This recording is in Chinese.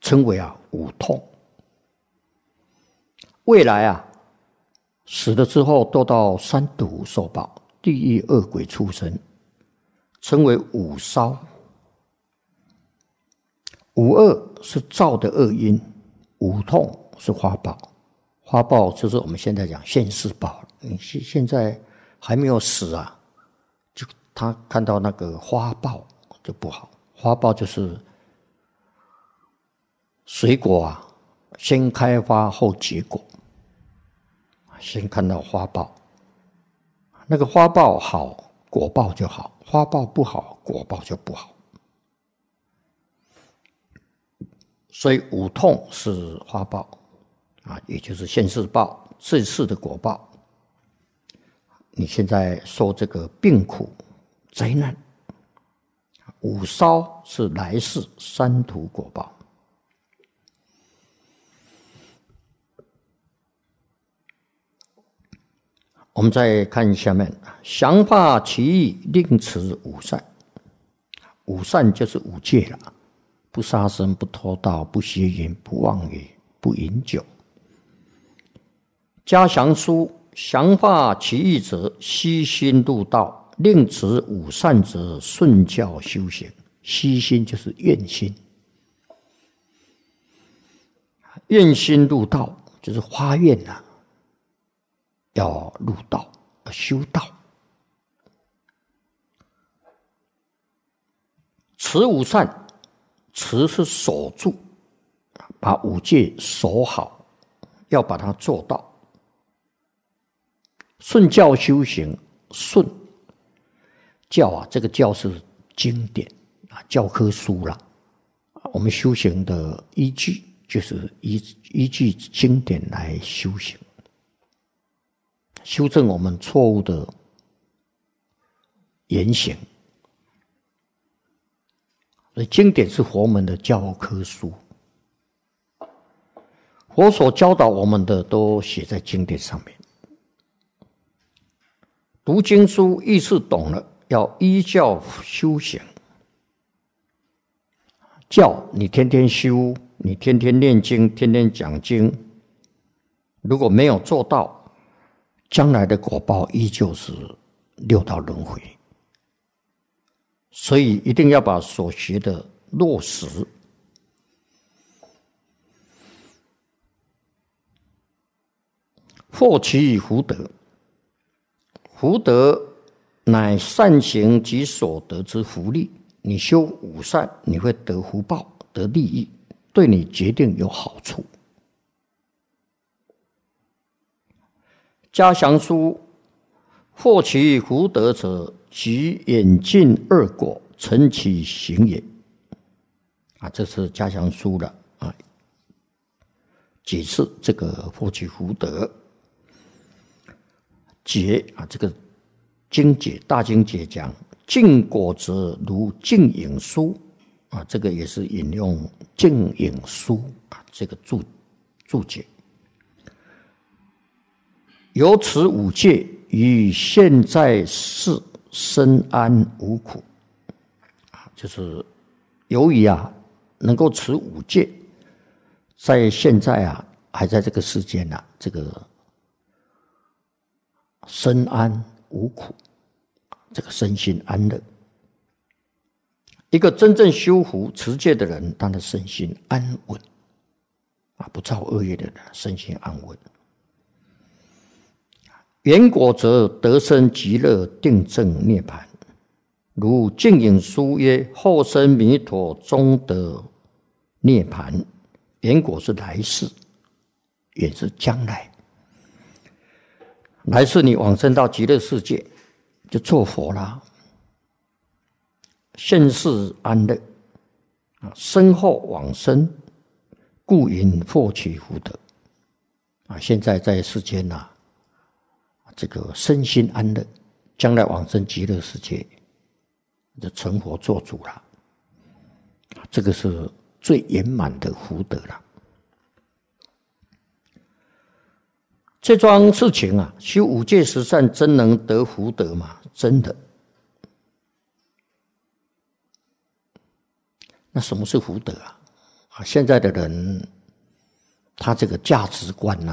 称为五痛。未来死了之后都到三途受报，地狱、恶鬼、畜生，称为五烧。五恶是造的恶因，五痛是花报。花报就是我们现在讲现世报，你现在还没有死就他看到那个花报就不好。花报就是水果先开花后结果，先看到花报，那个花报好，果报就好；花报不好，果报就不好。所以五痛是花报也就是现世报，这世的果报。你现在受这个病苦灾难，五烧是来世三途果报。我们再看下面，降化其意，令持五善。五善就是五戒了，不杀生，不偷盗，不邪淫，不妄语，不饮酒。加降书，降化其意者，悉心入道；令持五善者，顺教修行。悉心就是愿心，愿心入道就是发愿要入道，要修道。持五善，持是守住，把五戒守好，要把它做到。顺教修行，顺教这个教是经典教科书啦。我们修行的依据就是依据经典来修行，修正我们错误的言行。所以经典是佛门的教科书，佛所教导我们的都写在经典上面。读经书意思懂了，要依教修行。教你天天修，你天天念经，天天讲经，如果没有做到，将来的果报依旧是六道轮回。所以一定要把所学的落实。获其福德，福德乃善行及所得之福利。你修五善，你会得福报，得利益，对你决定有好处。加降书，获其福德者，即远近二果，成其行也。这是加降书了解释这个获其福德。解这个经解大经解讲，净果者如净影书这个也是引用净影书这个注解。由此五戒，于现在世深安无苦就是由于能够持五戒，在现在还在这个世间这个深安无苦，这个身心安乐。一个真正修福持戒的人，他的身心安稳不造恶业的人，身心安稳。圆果则得生极乐定正涅槃，如净影书曰：后生弥陀终得涅槃。圆果是来世，也是将来。来世你往生到极乐世界，就做佛啦。现世安乐，身后往生，故云获其福德。现在在世间这个身心安乐，将来往生极乐世界，就成佛做主了。这个是最圆满的福德了。这桩事情修五戒十善真能得福德吗？真的。那什么是福德现在的人他这个价值观